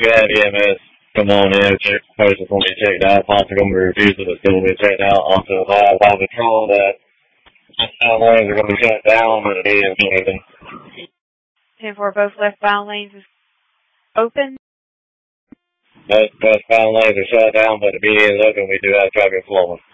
could have EMS come on in, check the person's going to be checked out, possibly refusal is going to be checked out. Also, advise by patrol that left lanes are going to be shut down and it is open. 10-4, both left-bound lanes is open. Both westbound lanes are shut down, but the BD is open. We do have traffic flowing.